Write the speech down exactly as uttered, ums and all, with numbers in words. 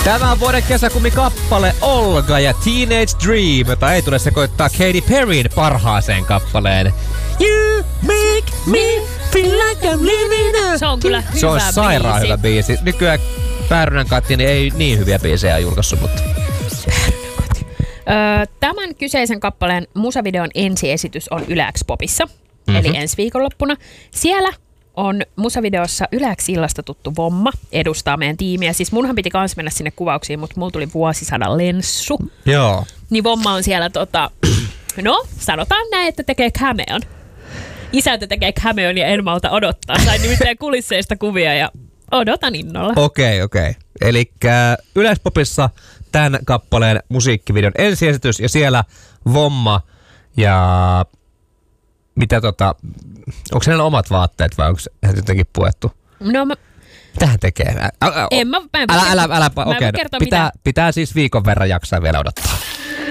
Tämä on vuoden kesäkumikappale Olga ja Teenage Dream, jota ei tule sekoittaa Katy Perryn parhaaseen kappaleen You make me feel like I'm living a... Se on kyllä hyvä Se on sairaan biisi. hyvä biisi. Nykyään Päärynän Kati niin ei niin hyviä biisejä julkaissut, mutta... Öö, tämän kyseisen kappaleen musavideon ensiesitys on Yle X Popissa, mm-hmm. eli ensi viikonloppuna. Siellä on musavideossa Yle X illasta tuttu Vomma, edustaa meidän tiimiä. Siis munhan piti kans mennä sinne kuvauksiin, mutta mulla tuli vuosisadan lenssu. Joo. Niin Vomma on siellä tota, no sanotaan näin, että tekee cameon. Isäntä tekee cameon ja en malta odottaa. Sain nimittäin kulisseista kuvia ja odotan innolla. Okei, okay, okei. Okay. Elikkä Yle X Popissa tämän kappaleen musiikkivideon ensiesitys ja siellä Vomma ja mitä tota, onko siellä omat vaatteet vai onko se jotenkin puettu? No mä... Mitähän tekee? Ä, ä, En mä, mä en älä, älä, älä, älä, mä okei, kertoa pitää, mitä. pitää siis viikon verran jaksaa vielä odottaa.